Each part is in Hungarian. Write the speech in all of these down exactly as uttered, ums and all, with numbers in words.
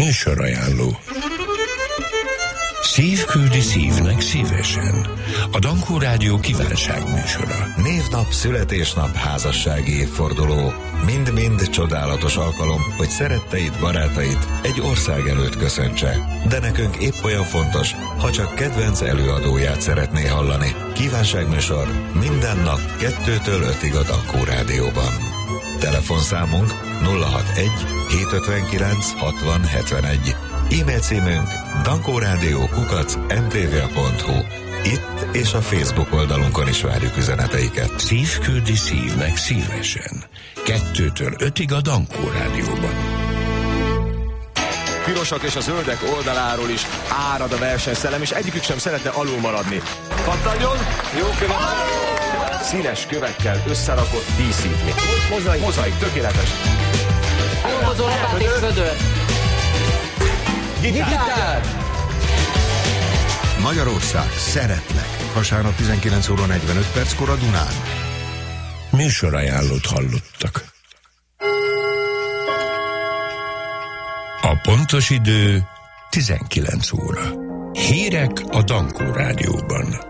Műsorajánló. Szív küldi szívnek szívesen. A Dankó Rádió kívánságműsora. Névnap, születésnap, házassági évforduló. Mind-mind csodálatos alkalom, hogy szeretteid, barátait egy ország előtt köszöntse. De nekünk épp olyan fontos, ha csak kedvenc előadóját szeretné hallani. Kívánságműsor minden nap kettőtől ötig a Dankó Rádióban. Telefonszámunk nulla hatvanegy hétszázötvenkilenc hatvan hetvenegy. E-mail címünk dankórádió kukac em té vé pont hu. Itt és a Facebook oldalunkon is várjuk üzeneteiket. Szív küldi szívnek szívesen. Kettőtől ötig a Dankó Rádióban. Pirosak és a zöldek oldaláról is árad a versenyszellem, és egyikük sem szeretne alul maradni. Pattanjon! Jó követ! Színes kövekkel összerakott díszítmény. Mozaik. Mozaik, tökéletes. Hozol lapát és vödör. Gitár. Gitár! Magyarország, szeretlek. Vasárnap tizenkilenc óra negyvenöt perckor a Dunán. Műsorajánlót hallottak. A pontos idő tizenkilenc óra. Hírek a Dankó Rádióban.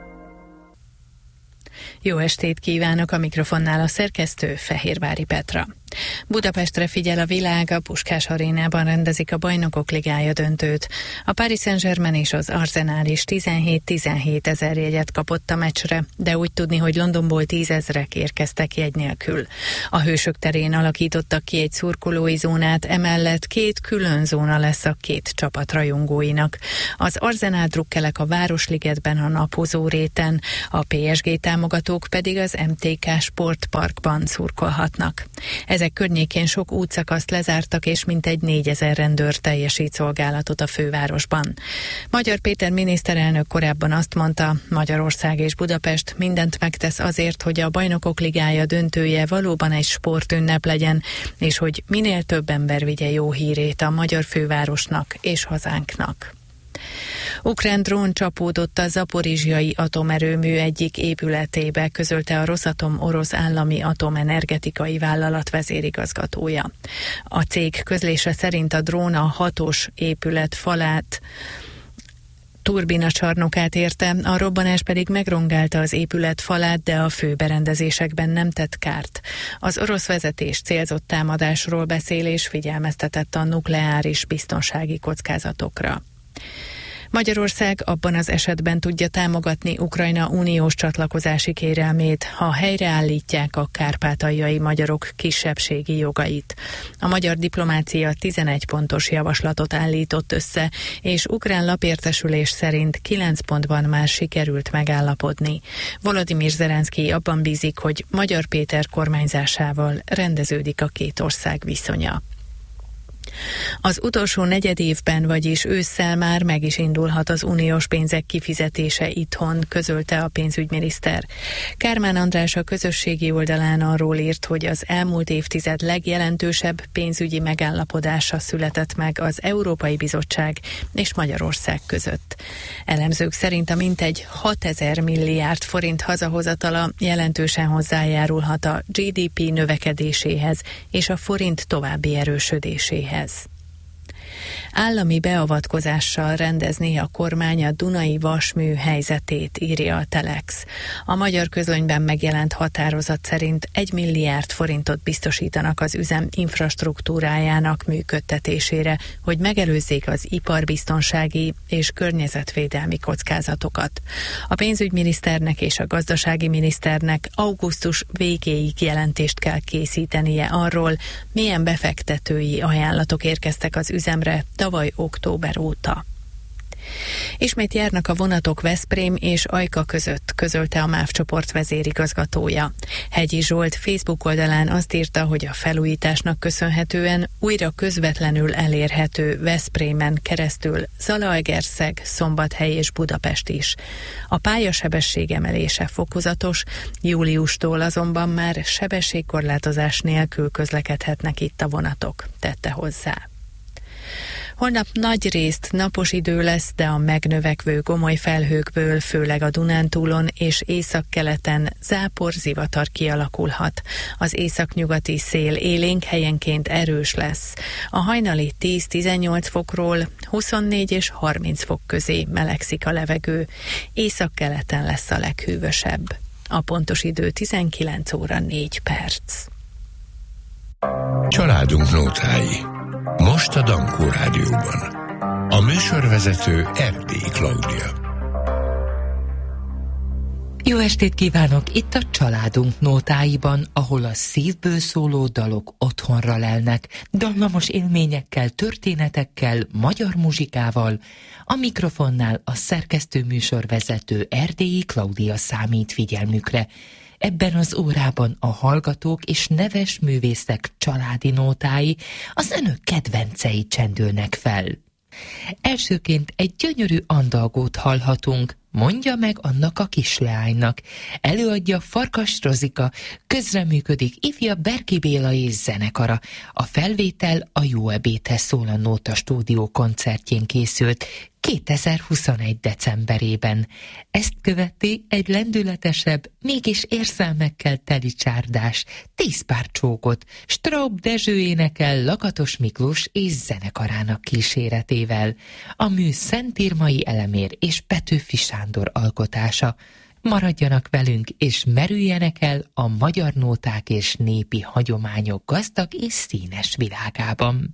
Jó estét kívánok, a mikrofonnál a szerkesztő Fehérvári Petra. Budapestre figyel a világ, a Puskás Arénában rendezik a Bajnokok Ligája döntőt. A Paris Saint-Germain és az Arsenal is tizenhét-tizenhét ezer jegyet kapott a meccsre, de úgy tudni, hogy Londonból tízezrek érkeztek jegy nélkül. A Hősök terén alakítottak ki egy szurkolói zónát, emellett két külön zóna lesz a két csapat rajongóinak. Az Arsenal drukkelek a Városligetben a Napozó réten, a pé es gé támogatók pedig az em té ká Sportparkban szurkolhatnak. Ezek környékén sok útszakaszt lezártak, és mintegy négyezer rendőr teljesít szolgálatot a fővárosban. Magyar Péter miniszterelnök korábban azt mondta, Magyarország és Budapest mindent megtesz azért, hogy a Bajnokok Ligája döntője valóban egy sportünnep legyen, és hogy minél több ember vigye jó hírét a magyar fővárosnak és hazánknak. Ukrán drón csapódott a zaporizsjai atomerőmű egyik épületébe, közölte a Rosatom orosz állami atomenergetikai vállalat vezérigazgatója. A cég közlése szerint a drón a hatos épület falát, turbinacsarnokát érte, a robbanás pedig megrongálta az épület falát, de a főberendezésekben nem tett kárt. Az orosz vezetés célzott támadásról beszél és figyelmeztetett a nukleáris biztonsági kockázatokra. Magyarország abban az esetben tudja támogatni Ukrajna uniós csatlakozási kérelmét, ha helyreállítják a kárpátaljai magyarok kisebbségi jogait. A magyar diplomácia tizenegy pontos javaslatot állított össze, és ukrán lapértesülés szerint kilenc pontban már sikerült megállapodni. Volodymyr Zelenszkij abban bízik, hogy Magyar Péter kormányzásával rendeződik a két ország viszonya. Az utolsó negyedévben, vagyis ősszel már meg is indulhat az uniós pénzek kifizetése itthon, közölte a pénzügyminiszter. Kármán András a közösségi oldalán arról írt, hogy az elmúlt évtized legjelentősebb pénzügyi megállapodása született meg az Európai Bizottság és Magyarország között. Elemzők szerint a mintegy hatezer milliárd forint hazahozatala jelentősen hozzájárulhat a gé dé pé növekedéséhez és a forint további erősödéséhez. Állami beavatkozással rendezné a kormány a Dunai Vasmű helyzetét, írja a Telex. A magyar közlönyben megjelent határozat szerint egy milliárd forintot biztosítanak az üzem infrastruktúrájának működtetésére, hogy megelőzzék az iparbiztonsági és környezetvédelmi kockázatokat. A pénzügyminiszternek és a gazdasági miniszternek augusztus végéig jelentést kell készítenie arról, milyen befektetői ajánlatok érkeztek az üzemre tavaly október óta. Ismét járnak a vonatok Veszprém és Ajka között, közölte a MÁV csoport vezérigazgatója. Hegyi Zsolt Facebook oldalán azt írta, hogy a felújításnak köszönhetően újra közvetlenül elérhető Veszprémen keresztül Zalaegerszeg, Szombathely és Budapest is. A pályasebesség emelése fokozatos, júliustól azonban már sebességkorlátozás nélkül közlekedhetnek itt a vonatok, tette hozzá. Holnap nagy részt napos idő lesz, de a megnövekvő gomoly felhőkből, főleg a Dunántúlon és északkeleten zápor, zivatar kialakulhat. Az északnyugati szél élénk, helyenként erős lesz. A hajnali tíz-tizennyolc fokról huszonnégy és harminc fok közé melegszik a levegő. Északkeleten lesz a leghűvösebb. A pontos idő tizenkilenc óra négy perc. Családunk nótái. Most a Dankó Rádióban. A műsorvezető Erdélyi Klaudia. Jó estét kívánok! Itt a Családunk nótáiban, ahol a szívből szóló dalok otthonra lelnek, dallamos élményekkel, történetekkel, magyar muzsikával. A mikrofonnál a szerkesztő műsorvezető Erdélyi Klaudia számít figyelmükre. Ebben az órában a hallgatók és neves művészek családi nótái, az önök kedvencei csendülnek fel. Elsőként egy gyönyörű andalgót hallhatunk, mondja meg annak a kisleánynak. Előadja Farkas Rozika, közreműködik ifja Berki Béla és zenekara. A felvétel a Jó ebédhez szól a Nóta Stúdió koncertjén készült kétezer-huszonegy decemberében. Ezt követi egy lendületesebb, mégis érzelmekkel teli csárdás, tíz pár csókot, Straub Dezső énekel Lakatos Miklós és zenekarának kíséretével. A mű Szent Irmai Elemér és Petőfi Sándor alkotása. Maradjanak velünk, és merüljenek el a magyar nóták és népi hagyományok gazdag és színes világában.